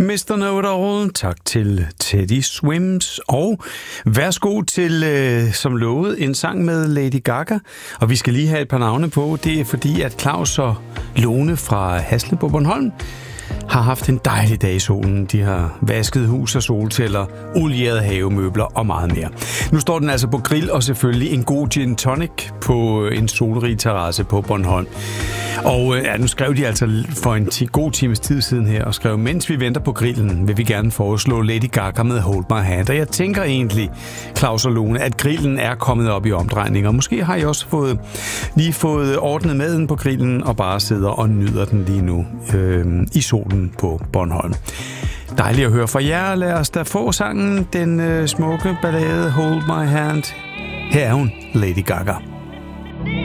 Mr. Know-it-all, tak til Teddy Swims, og værsgo til, som lovet, en sang med Lady Gaga. Og vi skal lige have et par navne på. Det er fordi, at Claus og Lone fra Hasle på Bornholm har haft en dejlig dag i solen. De har vasket hus og solceller, olieret havemøbler og meget mere. Nu står den altså på grill, og selvfølgelig en god gin tonic på en solrig terrasse på Bornholm. Og nu skrev de altså for en god times tid siden her, og skrev, mens vi venter på grillen, vil vi gerne foreslå Lady Gaga med Hold My Hand. Og jeg tænker egentlig, Claus og Lone, at grillen er kommet op i omdrejninger. Måske har I også lige fået ordnet maden på grillen, og bare sidder og nyder den lige nu i solen på Bornholm. Dejligt at høre fra jer. Lad os da få sangen, den smukke ballade Hold My Hand. Her er hun, Lady Gaga.